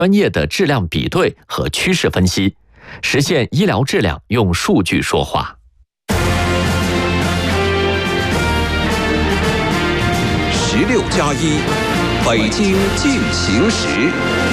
专业的质量比对和趋势分析，实现医疗质量用数据说话。 16+1，北京进行时。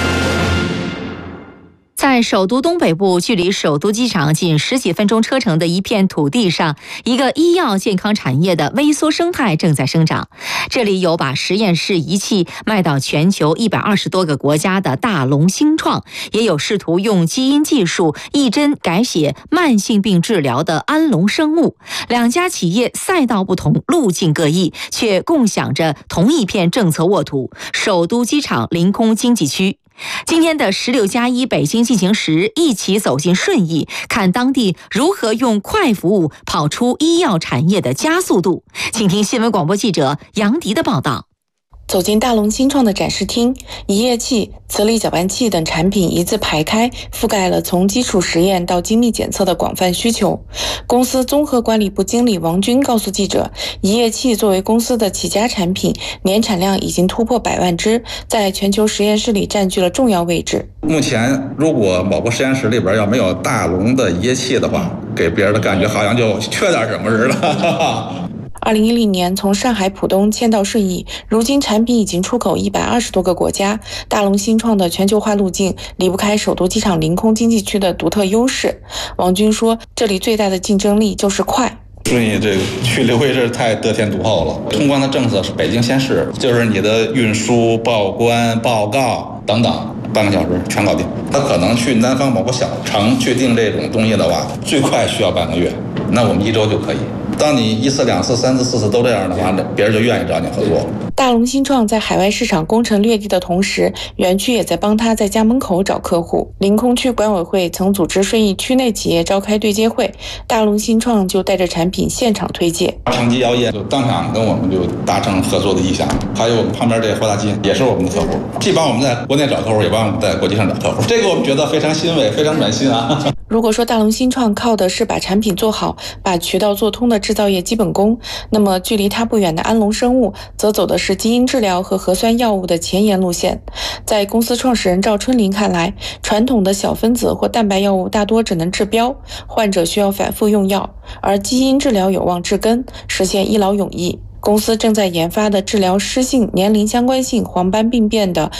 在首都东北部，距离首都机场仅10几分钟车程的一片土地上，一个医药健康产业的微缩生态正在生长。这里有把实验室仪器卖到全球120多个国家的大龙新创，也有试图用基因技术一针改写慢性病治疗的安龙生物。两家企业赛道不同，路径各异，却共享着同一片政策沃土——首都机场临空经济区。今天的16+1北京进行时，一起走进顺义，看当地如何用快服务跑出医药产业的加速度。请听新闻广播记者杨迪的报道。 走进大龙新创的展示厅，移液器、磁力搅拌器等产品一字排开，覆盖了从基础实验到精密检测的广泛需求。公司综合管理部经理王军告诉记者，移液器作为公司的起家产品，年产量已经突破100万只，在全球实验室里占据了重要位置。 目前如果某个实验室里边要没有大龙的移液器的话，给别人的感觉好像就缺点什么似的。 2010年从上海浦东迁到顺义，如今产品已经出口120多个国家。大龙新创的全球化路径离不开首都机场临空经济区的独特优势。王军说，这里最大的竞争力就是快。 顺义这个去留位置太得天独厚了，通关的政策是北京先试，就是你的运输、报关、报告等等，半个小时全搞定。他可能去南方某个小城去订这种东西的话，最快需要半个月，那我们1周就可以。当你1次、2次、3次、4次都这样的话，别人就愿意找你合作。 大龙新创在海外市场攻城略地的同时，园区也在帮他在家门口找客户。临空区管委会曾组织顺义区内企业召开对接会，大龙新创就带着产品现场推介。 成吉药业就当场跟我们就达成合作的意向，还有旁边这华大基因也是我们的客户，既帮我们在国内找客户，也帮我们在国际上找客户，这个我们觉得非常欣慰，非常暖心啊。 如果说大龙新创靠的是把产品做好，把渠道做通的制造业基本功，那么距离它不远的安龙生物则走的是基因治疗和核酸药物的前沿路线。在公司创始人赵春林看来，传统的小分子或蛋白药物大多只能治标，患者需要反复用药，而基因治疗有望治根，实现一劳永逸。公司正在研发的治疗湿性年龄相关性黄斑病变的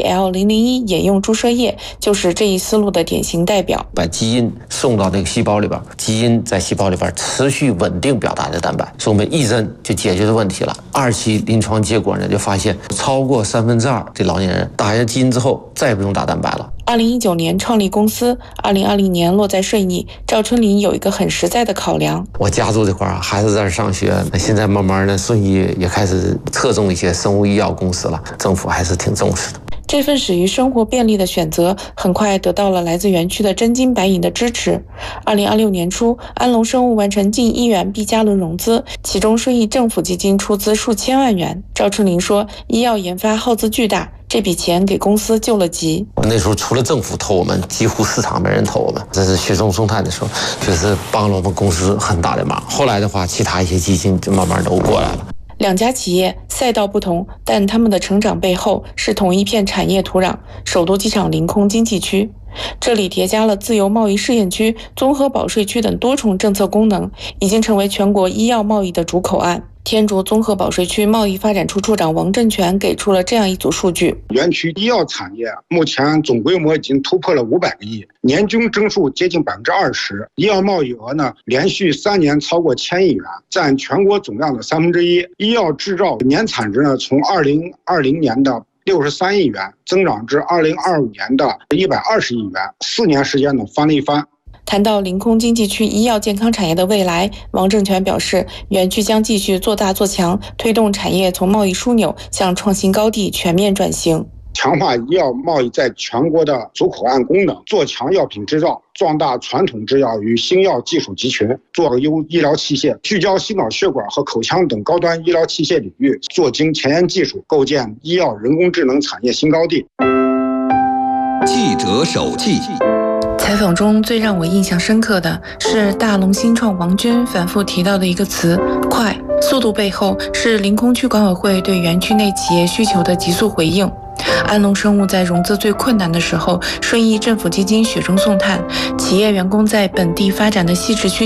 AL001 眼用注射液就是这一思路的典型代表。 把基因送到那个细胞里边，基因在细胞里边持续稳定表达的蛋白，所以我们一针就解决了问题了。2期临床结果呢，就发现超过2/3的老年人打下基因之后再也不用打蛋白了。 2019年创立公司，2020年落在顺义。赵春林有一个很实在的考量， 我家族这块孩子在这上学，那现在慢慢的顺义也开始侧重一些生物医药公司了，政府还是挺重视的。 这份始于生活便利的选择，很快得到了来自园区的真金白银的支持。2026年初，安龙生物完成近1元 B 加轮融资，其中顺义政府基金出资数千万元。赵春林说，医药研发耗资巨大，这笔钱给公司救了急。 那时候除了政府投我们，几乎市场没人投我们。这是雪中送炭的时候，就是帮了我们公司很大的忙。后来的话，其他一些基金就慢慢都过来了。 两家企业赛道不同，但他们的成长背后是同一片产业土壤——首都机场临空经济区。这里叠加了自由贸易试验区、综合保税区等多重政策功能，已经成为全国医药贸易的主口岸。天竺综合保税区贸易发展处处长王正全给出了这样一组数据： 园区医药产业目前总规模已经突破了500个亿，年均增速接近20%，医药贸易额呢连续3年超过1000亿元，占全国总量的1/3。医药制造年产值呢从2020年的63亿元增长至2025年的120亿元，4年时间呢翻了一番。 谈到临空经济区医药健康产业的未来，王正全表示，园区将继续做大做强，推动产业从贸易枢纽向创新高地全面转型， 强化医药贸易在全国的主口岸功能，做强药品制造，壮大传统制药与新药技术集群，做优医疗器械，聚焦心脑血管和口腔等高端医疗器械领域，做精前沿技术，构建医药人工智能产业新高地。 记者手记。 采访中最让我印象深刻的是大龙新创王军反复提到的一个词——快。速度背后是临空区管委会对园区内企业需求的急速回应。 安龙生物在融资最困难的时候，顺义政府基金雪中送炭，企业员工在本地发展的西直区